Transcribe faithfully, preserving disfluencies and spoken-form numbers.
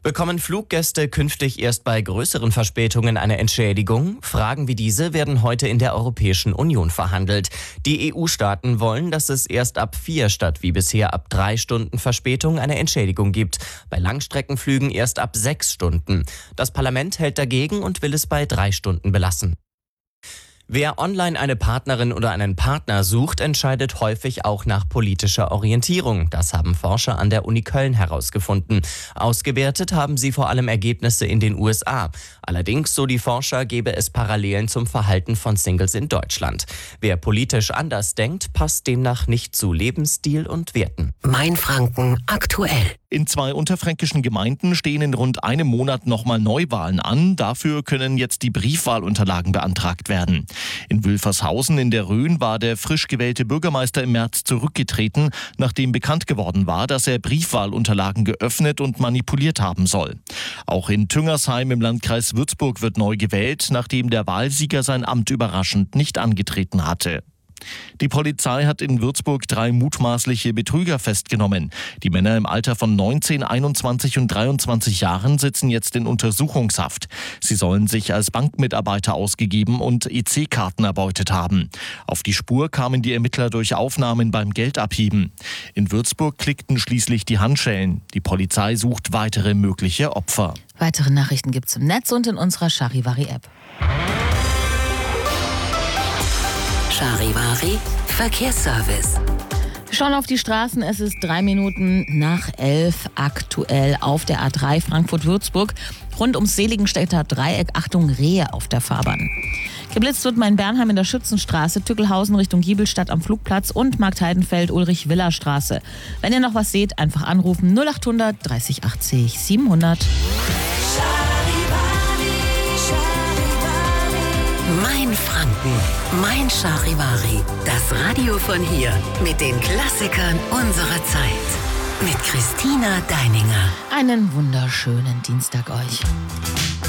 Bekommen Fluggäste künftig erst bei größeren Verspätungen eine Entschädigung? Fragen wie diese werden heute in der Europäischen Union verhandelt. Die E U-Staaten wollen, dass es erst ab vier statt wie bisher ab drei Stunden Verspätung eine Entschädigung gibt. Bei Langstreckenflügen erst ab sechs Stunden. Das Parlament hält dagegen und will es bei drei Stunden belassen. Wer online eine Partnerin oder einen Partner sucht, entscheidet häufig auch nach politischer Orientierung. Das haben Forscher an der Uni Köln herausgefunden. Ausgewertet haben sie vor allem Ergebnisse in den U S A. Allerdings, so die Forscher, gäbe es Parallelen zum Verhalten von Singles in Deutschland. Wer politisch anders denkt, passt demnach nicht zu Lebensstil und Werten. Mainfranken aktuell. In zwei unterfränkischen Gemeinden stehen in rund einem Monat nochmal Neuwahlen an. Dafür können jetzt die Briefwahlunterlagen beantragt werden. In Wülfershausen in der Rhön war der frisch gewählte Bürgermeister im März zurückgetreten, nachdem bekannt geworden war, dass er Briefwahlunterlagen geöffnet und manipuliert haben soll. Auch in Tüngersheim im Landkreis Würzburg wird neu gewählt, nachdem der Wahlsieger sein Amt überraschend nicht angetreten hatte. Die Polizei hat in Würzburg drei mutmaßliche Betrüger festgenommen. Die Männer im Alter von neunzehn, einundzwanzig und dreiundzwanzig Jahren sitzen jetzt in Untersuchungshaft. Sie sollen sich als Bankmitarbeiter ausgegeben und E C-Karten erbeutet haben. Auf die Spur kamen die Ermittler durch Aufnahmen beim Geldabheben. In Würzburg klickten schließlich die Handschellen. Die Polizei sucht weitere mögliche Opfer. Weitere Nachrichten gibt's im Netz und in unserer Charivari-App. Charivari Verkehrsservice. Wir schauen auf die Straßen. Es ist drei Minuten nach elf aktuell auf der A drei Frankfurt-Würzburg. Rund ums Seligenstädter Dreieck. Achtung, Rehe auf der Fahrbahn. Geblitzt wird mein Bernheim in der Schützenstraße, Tückelhausen Richtung Giebelstadt am Flugplatz und Marktheidenfeld Ulrich-Willer-Straße. Wenn ihr noch was seht, einfach anrufen null achthundert dreißig achtzig siebenhundert. Mein Franken, mein Charivari. Das Radio von hier mit den Klassikern unserer Zeit. Mit Christina Deininger. Einen wunderschönen Dienstag euch.